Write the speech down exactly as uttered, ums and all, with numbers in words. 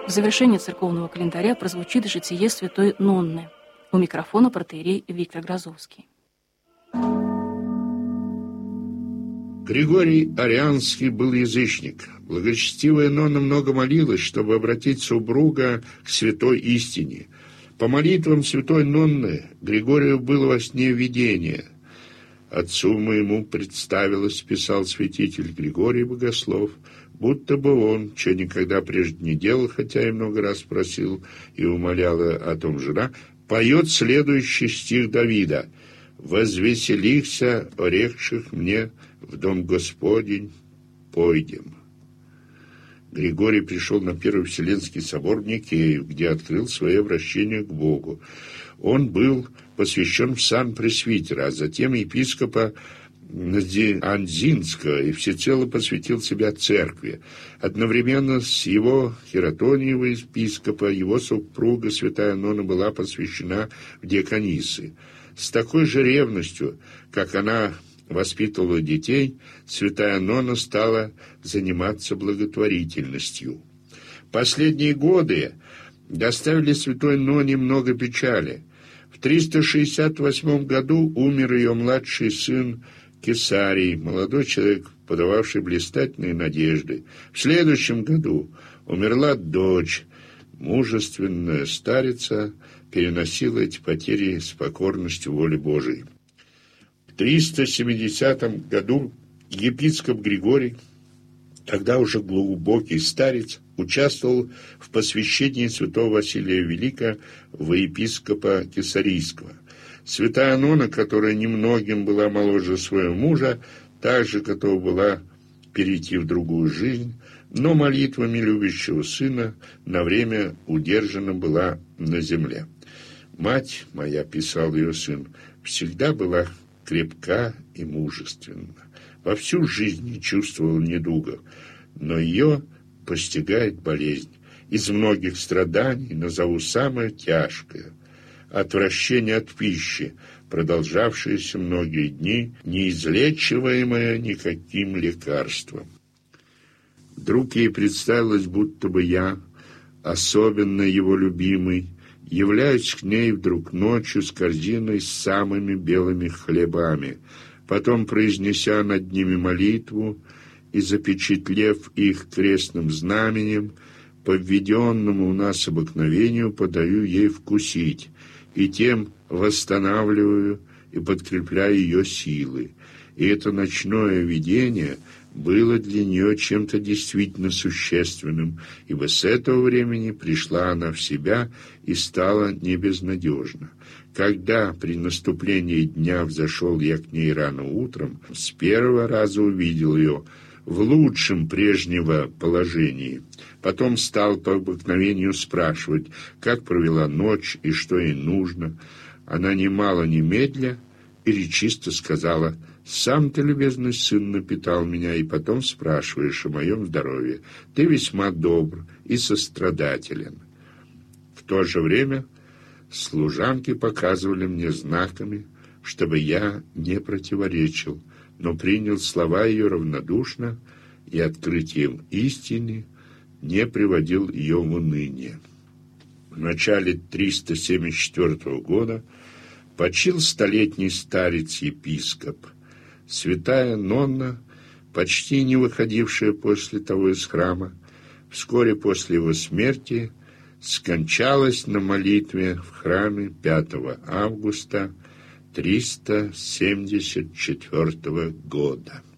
В завершении церковного календаря прозвучит житие святой Нонны. У микрофона протоиерей Виктор Грозовский. Григорий Арианский был язычник. Благочестивая Нонна много молилась, чтобы обратить супруга к святой истине. По молитвам святой Нонны Григорию было во сне видение. «Отцу моему представилось, — писал святитель Григорий Богослов, — будто бы он, что никогда прежде не делал, хотя и много раз просил и умоляла о том жена, поет следующий стих Давида: «Возвеселихся, орекших мне, в дом Господень пойдем». Григорий пришел на Первый Вселенский собор в Никею, где открыл свое обращение к Богу. Он был посвящен в сан пресвитера, а затем епископа Анзинского, и всецело посвятил себя церкви. Одновременно с его хератониева епископа его супруга святая Нонна была посвящена в диаконисы. С такой же ревностью, как она воспитывала детей, святая Нонна стала заниматься благотворительностью. Последние годы доставили святой Нонне много печали. В триста шестьдесят восьмом году умер ее младший сын Кесарий, молодой человек, подававший блистательные надежды. В следующем году умерла дочь. Мужественная старица переносила эти потери с покорностью воли Божией. В триста семидесятом году епископ Григорий, тогда уже глубокий старец, участвовал в посвящении святого Василия Великого во епископа Кесарийского. Святая Нонна, которая немногим была моложе своего мужа, также готова была перейти в другую жизнь, но молитвами любящего сына на время удержана была на земле. «Мать моя, — писал ее сын, — всегда была крепка и мужественна. Во всю жизнь не чувствовала недуга, но ее постигает болезнь. Из многих страданий назову самое тяжкое — отвращение от пищи, продолжавшееся многие дни, неизлечиваемое никаким лекарством. Вдруг ей представилось, будто бы я, особенно его любимый, являюсь к ней вдруг ночью с корзиной с самыми белыми хлебами, потом, произнеся над ними молитву и запечатлев их крестным знаменем, по введенному у нас обыкновению подаю ей вкусить, и тем восстанавливаю и подкрепляю ее силы. И это ночное видение было для нее чем-то действительно существенным, ибо с этого времени пришла она в себя и стала небезнадежна. Когда при наступлении дня взошел я к ней рано утром, с первого раза увидел ее в лучшем прежнего положении. Потом стал по обыкновению спрашивать, как провела ночь и что ей нужно. Она немало немедля и речисто сказала: «Сам ты, любезный сын, напитал меня, и потом спрашиваешь о моем здоровье. Ты весьма добр и сострадателен». В то же время служанки показывали мне знаками, чтобы я не противоречил, но принял слова ее равнодушно и открытием истины не приводил ее в уныние. В начале триста семьдесят четвёртого года почил столетний старец-епископ. Святая Нонна, почти не выходившая после того из храма, вскоре после его смерти скончалась на молитве в храме пятого августа триста семьдесят четвёртого года.